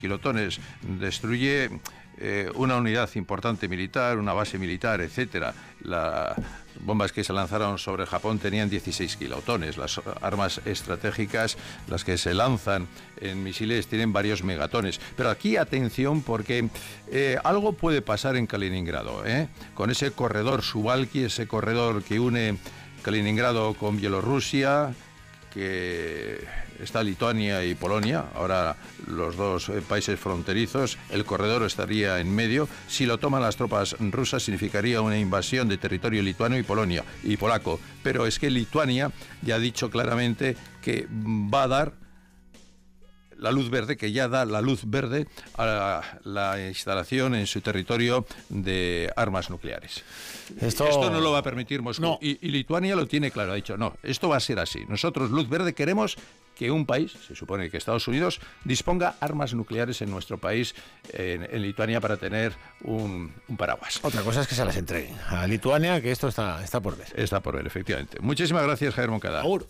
kilotones, destruye una unidad importante militar, una base militar, etcétera. Las bombas que se lanzaron sobre Japón tenían 16 kilotones. Las armas estratégicas, las que se lanzan en misiles, tienen varios megatones. Pero aquí atención, porque algo puede pasar en Kaliningrado, con ese corredor Suwalki, ese corredor que une Kaliningrado con Bielorrusia, que está Lituania y Polonia, ahora los dos países fronterizos. El corredor estaría en medio. Si lo toman las tropas rusas, significaría una invasión de territorio lituano y Polonia y polaco. Pero es que Lituania ya ha dicho claramente que va a dar la luz verde, que ya da la luz verde a la instalación en su territorio de armas nucleares. Esto no lo va a permitir Moscú. No. Y Lituania lo tiene claro, ha dicho, no, esto va a ser así. Nosotros, luz verde, queremos que un país, se supone que Estados Unidos, disponga armas nucleares en nuestro país, en Lituania, para tener un paraguas. Otra cosa es que se las entreguen a Lituania, que esto está por ver. Está por ver, efectivamente. Muchísimas gracias, Javier Moncada. Agur.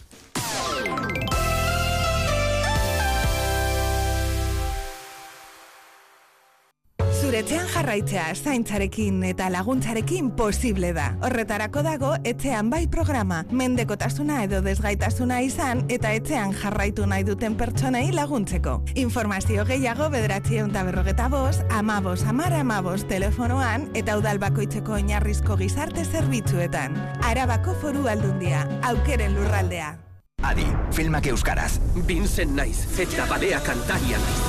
Etxean jarraitzea zaintzarekin eta laguntzarekin posible da. Horretarako dago Etxean bai programa. Mendekotasuna edo desgaitasuna izan eta etxean jarraitu nahi duten pertsonei laguntzeko. Informazio gehiago 955 15 10 15 telefonoan eta udal bakoitzeko oinarrizko gizarte zerbitzuetan. Arabako Foru Aldundia, aukeren lurraldea. Adi, filmak euskaraz. Vincent naiz, eta balea kantaria naiz.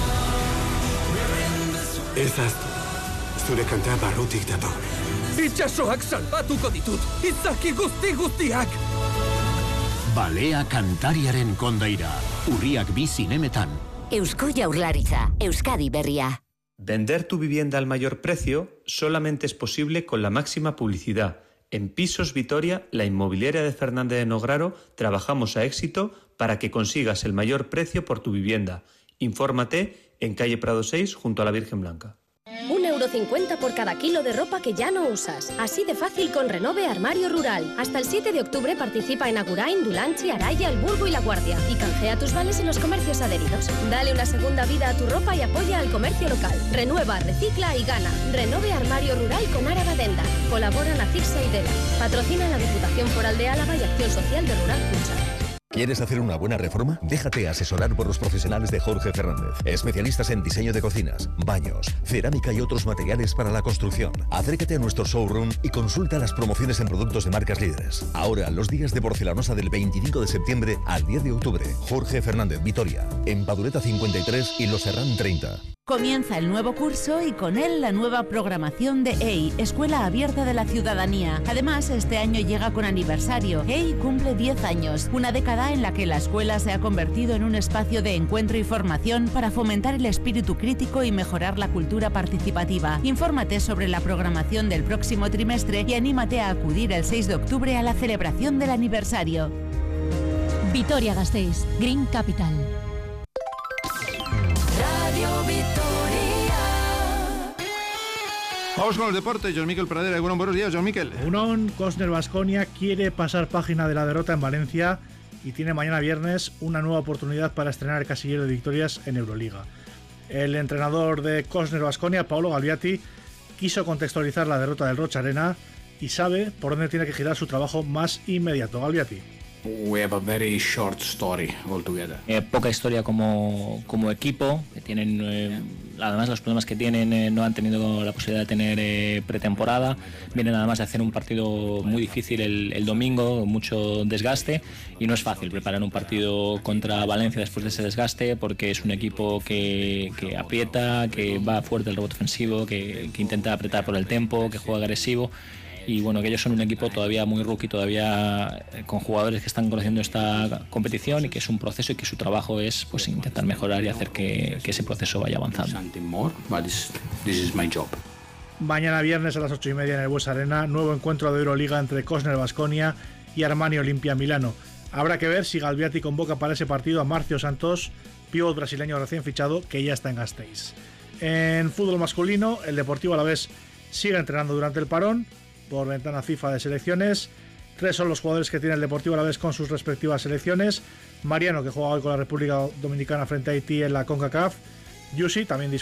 Ezaztu. Zure kanta barrutik dator. Itxasoak salbatuko ditut, izaki guztiak! Balea kantariaren kondaira, Urriak 2 zinemetan. Eusko Jaurlaritza, Euskadi berria. Vender tu vivienda al mayor precio solamente es posible con la máxima publicidad. En Pisos Vitoria, la inmobiliaria de Fernández de Nograro, trabajamos a éxito para que consigas el mayor precio por tu vivienda. Infórmate en calle Prado 6, junto a la Virgen Blanca. 1,50 € por cada kilo de ropa que ya no usas. Así de fácil con Renove Armario Rural. Hasta el 7 de octubre participa en Agurain, Dulantzi, Araya, El Burgo y La Guardia. Y canjea tus vales en los comercios adheridos. Dale una segunda vida a tu ropa y apoya al comercio local. Renueva, recicla y gana. Renove Armario Rural con Áraba Denda. Colaboran Acirsa y Dela. Patrocina la Diputación Foral de Álava y Acción Social de Rural Puncha. ¿Quieres hacer una buena reforma? Déjate asesorar por los profesionales de Jorge Fernández, especialistas en diseño de cocinas, baños, cerámica y otros materiales para la construcción. Acércate a nuestro showroom y consulta las promociones en productos de marcas líderes. Ahora, los días de porcelanosa del 25 de septiembre al 10 de octubre. Jorge Fernández, Vitoria, en Padureta 53 y Los Herrán 30. Comienza el nuevo curso y con él la nueva programación de EI, Escuela Abierta de la Ciudadanía. Además, este año llega con aniversario. EI cumple 10 años, una década en la que la escuela se ha convertido en un espacio de encuentro y formación para fomentar el espíritu crítico y mejorar la cultura participativa. Infórmate sobre la programación del próximo trimestre y anímate a acudir el 6 de octubre a la celebración del aniversario. Vitoria-Gasteiz, Green Capital. Vamos con los deportes. John Miquel Pradera. Buenos días, John Miquel. Cosner Baskonia quiere pasar página de la derrota en Valencia y tiene mañana viernes una nueva oportunidad para estrenar el casillero de victorias en Euroliga. El entrenador de Cosner Baskonia, Paolo Galbiati, quiso contextualizar la derrota del Rocha Arena y sabe por dónde tiene que girar su trabajo más inmediato. Galbiati. We have a very short story altogether. Poca historia como equipo, que tienen además los problemas que tienen, no han tenido la posibilidad de tener pretemporada, vienen además de hacer un partido muy difícil el domingo, mucho desgaste, y no es fácil preparar un partido contra Valencia después de ese desgaste, porque es un equipo que aprieta, que va fuerte el rebote ofensivo, que intenta apretar por el tempo, que juega agresivo. Y bueno, que ellos son un equipo todavía muy rookie, todavía con jugadores que están conociendo esta competición, y que es un proceso y que su trabajo es pues intentar mejorar y hacer que ese proceso vaya avanzando. Mañana viernes a las 8:30 en el Bues Arena, nuevo encuentro de Euroliga entre Cosner Baskonia y Armani Olimpia Milano. Habrá que ver si Galbiati convoca para ese partido a Marcio Santos, pívot brasileño recién fichado, que ya está en Gasteiz. En fútbol masculino, el Deportivo Alavés sigue entrenando durante el parón por ventana FIFA de selecciones. 3 son los jugadores que tiene el Deportivo Alavés con sus respectivas selecciones. Mariano, que juega hoy con la República Dominicana frente a Haití en la CONCACAF. Yusi también